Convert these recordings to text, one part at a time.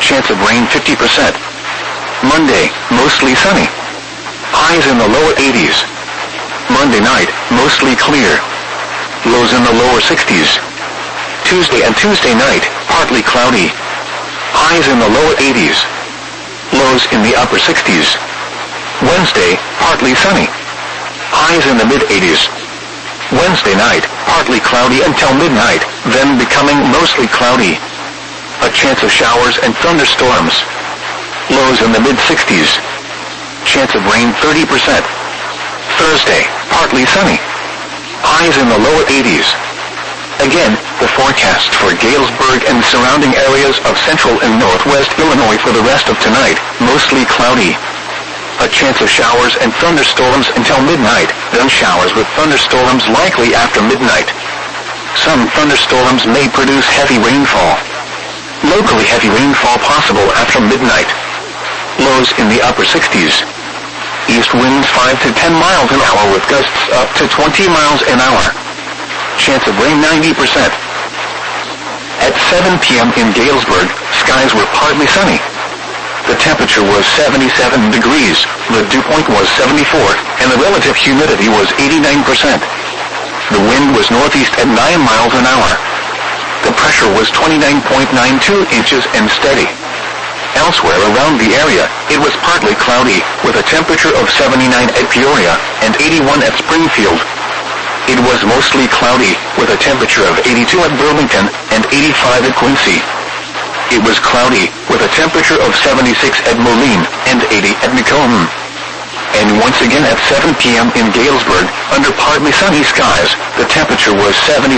chance of rain 50%. Monday, mostly sunny. Highs in the lower 80s. Monday night, mostly clear. Lows in the lower 60s. Tuesday and Tuesday night, partly cloudy. Highs in the lower 80s. Lows in the upper 60s. Wednesday, partly sunny. Highs in the mid-80s. Wednesday night, partly cloudy until midnight, then becoming mostly cloudy. A chance of showers and thunderstorms. Lows in the mid-60s. Chance of rain 30%. Thursday, partly sunny. Highs in the lower 80s. Again, the forecast for Galesburg and surrounding areas of central and northwest Illinois for the rest of tonight, mostly cloudy. A chance of showers and thunderstorms until midnight, then showers with thunderstorms likely after midnight. Some thunderstorms may produce heavy rainfall. Locally heavy rainfall possible after midnight. Lows in the upper 60s. East winds 5 to 10 miles an hour with gusts up to 20 miles an hour. Chance of rain 90%. At 7 p.m. in Galesburg, skies were partly sunny. The temperature was 77 degrees, the dew point was 74, and the relative humidity was 89%. The wind was northeast at 9 miles an hour. The pressure was 29.92 inches and steady. Elsewhere around the area, it was partly cloudy, with a temperature of 79 at Peoria and 81 at Springfield. It was mostly cloudy, with a temperature of 82 at Burlington and 85 at Quincy. It was cloudy, with a temperature of 76 at Moline and 80 at Macomb. And once again at 7 p.m. in Galesburg, under partly sunny skies, the temperature was 77.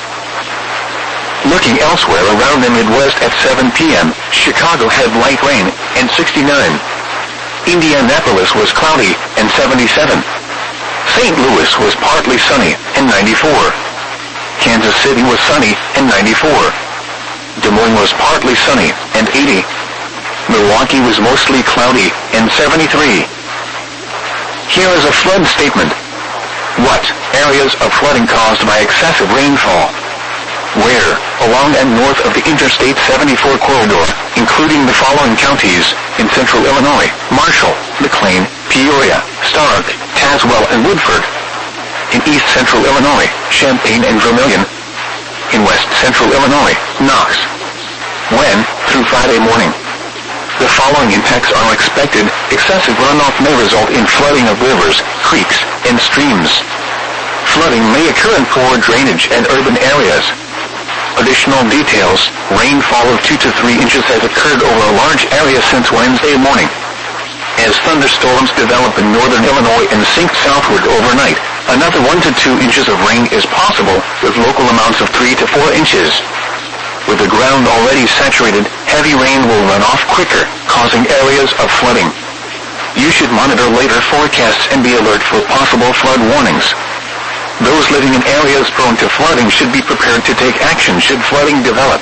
Looking elsewhere around the Midwest at 7 p.m., Chicago had light rain and 69. Indianapolis was cloudy and 77. St. Louis was partly sunny and 94. Kansas City was sunny and 94. Des Moines was partly sunny and 80. Milwaukee was mostly cloudy and 73. Here is a flood statement. What areas of flooding caused by excessive rainfall? Where, along and north of the Interstate 74 corridor, including the following counties, in central Illinois: Marshall, McLean, Peoria, Stark, Tazewell, and Woodford. In east central Illinois, Champaign and Vermilion. In west central Illinois, Knox. When, through Friday morning. The following impacts are expected. Excessive runoff may result in flooding of rivers, creeks, and streams. Flooding may occur in poor drainage and urban areas. Additional details: rainfall of 2 to 3 inches has occurred over a large area since Wednesday morning. As thunderstorms develop in northern Illinois and sink southward overnight, another 1 to 2 inches of rain is possible, with local amounts of 3 to 4 inches. With the ground already saturated, heavy rain will run off quicker, causing areas of flooding. You should monitor later forecasts and be alert for possible flood warnings. Those living in areas prone to flooding should be prepared to take action should flooding develop.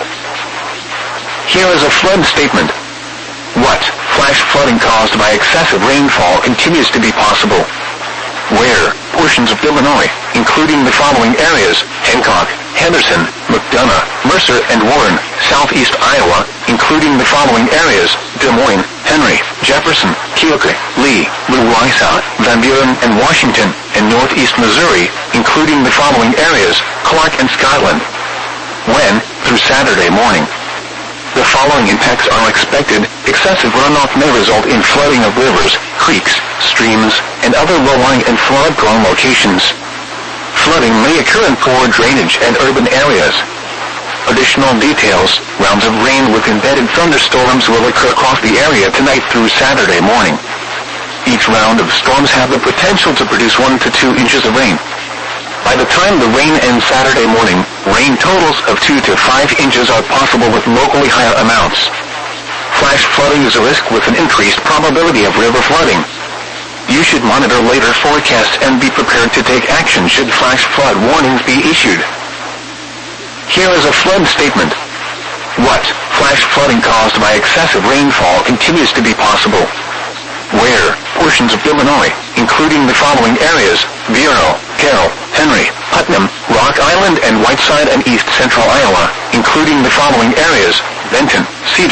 Here is a flood statement. What flash flooding caused by excessive rainfall continues to be possible? Where portions of Illinois, including the following areas: Hancock, Henderson, McDonough, Mercer, and Warren; southeast Iowa, including the following areas: Des Moines, Henry, Jefferson, Keokuk, Lee, Louisa, Van Buren, and Washington; and northeast Missouri, including the following areas: Clark and Scotland. When, through Saturday morning. The following impacts are expected. Excessive runoff may result in flooding of rivers, creeks, streams, and other low-lying and flood-prone locations. Flooding may occur in poor drainage and urban areas. Additional details: rounds of rain with embedded thunderstorms will occur across the area tonight through Saturday morning. Each round of storms have the potential to produce 1 to 2 inches of rain. By the time the rain ends Saturday morning, rain totals of 2 to 5 inches are possible with locally higher amounts. Flash flooding is a risk with an increased probability of river flooding. You should monitor later forecasts and be prepared to take action should flash flood warnings be issued. Here is a flood statement. What flash flooding caused by excessive rainfall continues to be possible? Where portions of Illinois, including the following areas: Bureau, Carroll, Henry, Putnam, Rock Island, and Whiteside; and east central Iowa, including the following areas: Benton, Cedar,